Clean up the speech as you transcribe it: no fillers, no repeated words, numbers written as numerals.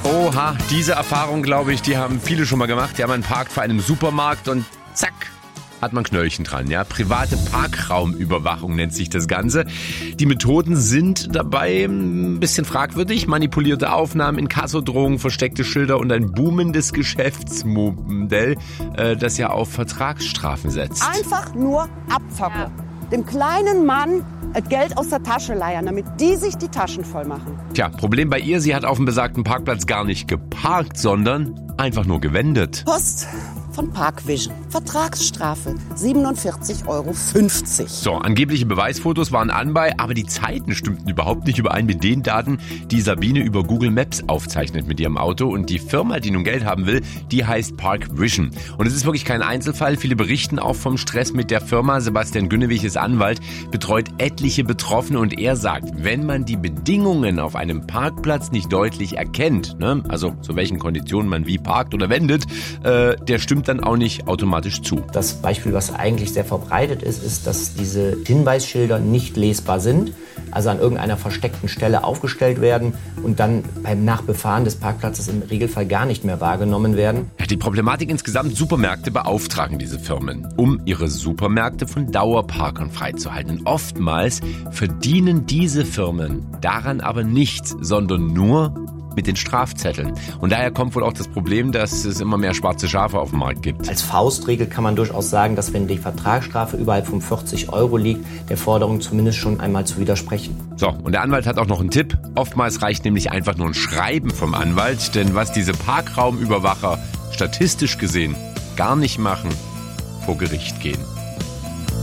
Oha, diese Erfahrung, glaube ich, die haben viele schon mal gemacht. Ja, man parkt vor einem Supermarkt und zack, hat man Knöllchen dran. Ja, private Parkraumüberwachung nennt sich das Ganze. Die Methoden sind dabei ein bisschen fragwürdig. Manipulierte Aufnahmen, Inkassodrohungen, versteckte Schilder und ein boomendes Geschäftsmodell, das ja auf Vertragsstrafen setzt. Einfach nur abzocken. Dem kleinen Mann Geld aus der Tasche leiern, damit die sich die Taschen voll machen. Tja, Problem bei ihr, sie hat auf dem besagten Parkplatz gar nicht geparkt, sondern einfach nur gewendet. Post von Parkvision. Vertragsstrafe 47,50 €. So, angebliche Beweisfotos waren anbei, aber die Zeiten stimmten überhaupt nicht überein mit den Daten, die Sabine über Google Maps aufzeichnet mit ihrem Auto. Und die Firma, die nun Geld haben will, die heißt Parkvision. Und es ist wirklich kein Einzelfall. Viele berichten auch vom Stress mit der Firma. Sebastian Günnewig ist Anwalt, betreut etliche Betroffene und er sagt, wenn man die Bedingungen auf einem Parkplatz nicht deutlich erkennt, ne, also zu welchen Konditionen man wie parkt oder wendet, der stimmt dann auch nicht automatisch zu. Das Beispiel, was eigentlich sehr verbreitet ist, dass diese Hinweisschilder nicht lesbar sind, also an irgendeiner versteckten Stelle aufgestellt werden und dann beim Nachbefahren des Parkplatzes im Regelfall gar nicht mehr wahrgenommen werden. Ja, die Problematik insgesamt, Supermärkte beauftragen diese Firmen, um ihre Supermärkte von Dauerparkern freizuhalten. Und oftmals verdienen diese Firmen daran aber nichts, sondern nur mit den Strafzetteln. Und daher kommt wohl auch das Problem, dass es immer mehr schwarze Schafe auf dem Markt gibt. Als Faustregel kann man durchaus sagen, dass wenn die Vertragsstrafe überhalb von 40 € liegt, der Forderung zumindest schon einmal zu widersprechen. So, und der Anwalt hat auch noch einen Tipp. Oftmals reicht nämlich einfach nur ein Schreiben vom Anwalt, denn was diese Parkraumüberwacher statistisch gesehen gar nicht machen, vor Gericht gehen.